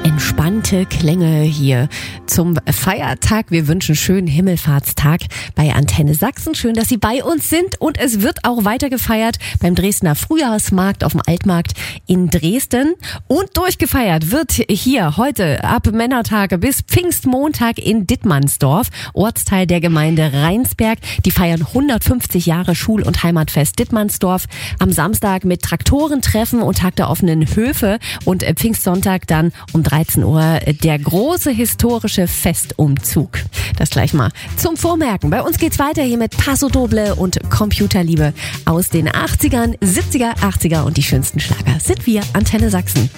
Entspannte Klänge hier zum Feiertag. Wir wünschen schönen Himmelfahrtstag bei Antenne Sachsen. Schön, dass Sie bei uns sind, und es wird auch weiter gefeiert beim Dresdner Frühjahrsmarkt auf dem Altmarkt in Dresden. Und durchgefeiert wird hier heute ab Männertage bis Pfingstmontag in Dittmannsdorf, Ortsteil der Gemeinde Rheinsberg. Die feiern 150 Jahre Schul- und Heimatfest Dittmannsdorf. Am Samstag mit Traktorentreffen und Tag der offenen Höfe, und Pfingstsonntag dann um 13 Uhr der große historische Festumzug. Das gleich mal zum Vormerken. Bei uns geht's weiter hier mit Paso Doble und Computerliebe aus den 80ern, 70er, 80er, und die schönsten Schlager sind wir, Antenne Sachsen.